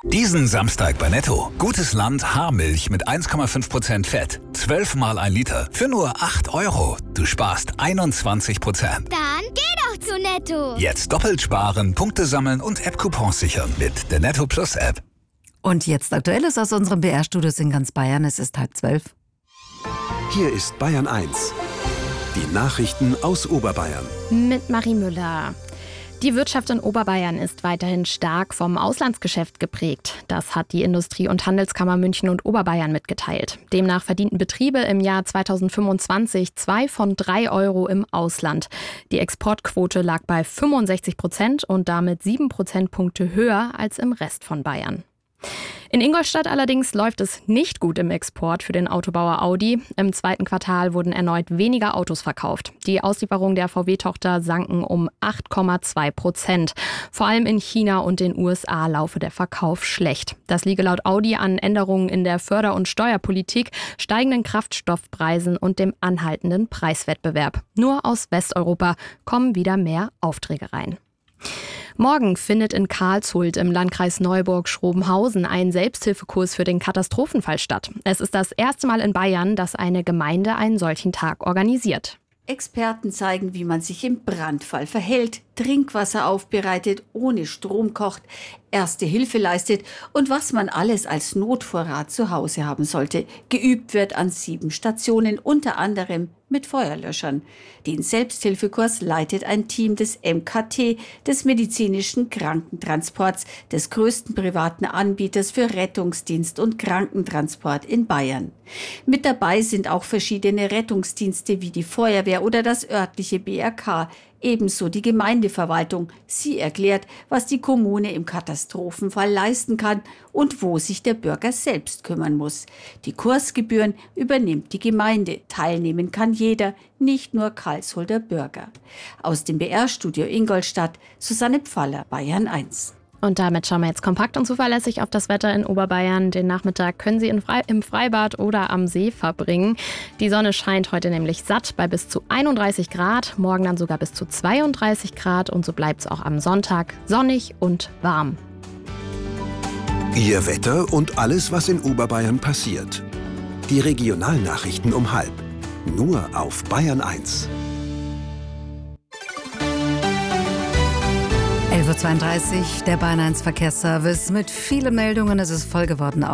Diesen Samstag bei Netto. Gutes Land Haarmilch mit 1,5% Fett. 12 mal 1 Liter für nur 8 €. Du sparst 21%. Dann geh doch zu Netto. Jetzt doppelt sparen, Punkte sammeln und App-Coupons sichern mit der Netto Plus App. Und jetzt Aktuelles aus unserem BR-Studios in ganz Bayern. Es ist 11:30. Hier ist Bayern 1. Die Nachrichten aus Oberbayern. Mit Marie Müller. Die Wirtschaft in Oberbayern ist weiterhin stark vom Auslandsgeschäft geprägt. Das hat die Industrie- und Handelskammer München und Oberbayern mitgeteilt. Demnach verdienten Betriebe im Jahr 2025 2 von 3 € im Ausland. Die Exportquote lag bei 65% und damit 7 Prozentpunkte höher als im Rest von Bayern. In Ingolstadt allerdings läuft es nicht gut im Export für den Autobauer Audi. Im zweiten Quartal wurden erneut weniger Autos verkauft. Die Auslieferungen der VW-Tochter sanken um 8,2%. Vor allem in China und den USA laufe der Verkauf schlecht. Das liege laut Audi an Änderungen in der Förder- und Steuerpolitik, steigenden Kraftstoffpreisen und dem anhaltenden Preiswettbewerb. Nur aus Westeuropa kommen wieder mehr Aufträge rein. Morgen findet in Karlshult im Landkreis Neuburg-Schrobenhausen ein Selbsthilfekurs für den Katastrophenfall statt. Es ist das erste Mal in Bayern, dass eine Gemeinde einen solchen Tag organisiert. Experten zeigen, wie man sich im Brandfall verhält, Trinkwasser aufbereitet, ohne Strom kocht, Erste Hilfe leistet und was man alles als Notvorrat zu Hause haben sollte. Geübt wird an 7 Stationen, unter anderem mit Feuerlöschern. Den Selbsthilfekurs leitet ein Team des MKT, des medizinischen Krankentransports, des größten privaten Anbieters für Rettungsdienst und Krankentransport in Bayern. Mit dabei sind auch verschiedene Rettungsdienste wie die Feuerwehr oder das örtliche BRK. Ebenso die Gemeindeverwaltung. Sie erklärt, was die Kommune im Katastrophenfall leisten kann und wo sich der Bürger selbst kümmern muss. Die Kursgebühren übernimmt die Gemeinde. Teilnehmen kann jeder, nicht nur Karlshulter Bürger. Aus dem BR-Studio Ingolstadt, Susanne Pfaller, Bayern 1. Und damit schauen wir jetzt kompakt und zuverlässig auf das Wetter in Oberbayern. Den Nachmittag können Sie im Freibad oder am See verbringen. Die Sonne scheint heute nämlich satt bei bis zu 31 Grad, morgen dann sogar bis zu 32 Grad und so bleibt es auch am Sonntag sonnig und warm. Ihr Wetter und alles, was in Oberbayern passiert. Die Regionalnachrichten um 12:30. Nur auf Bayern 1. 11:32 Uhr, der Bayern 1 Verkehrsservice mit vielen Meldungen. Es ist voll geworden.